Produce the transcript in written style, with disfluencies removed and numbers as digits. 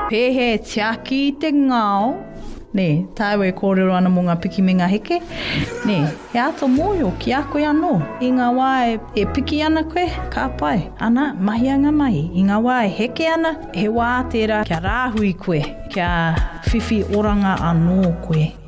Pehe tiaki te ngao. Ne, tāu e kōrero ana mō ngā piki me ngā heke. Ne, he ato mōio ki a koe anō. I ngā wā e piki ana koe, ka pai. Ana, mahi anga mahi. I ngā wā e heke ana, he wā tērā kia rāhui koe, kia whiwhi oranga anō koe.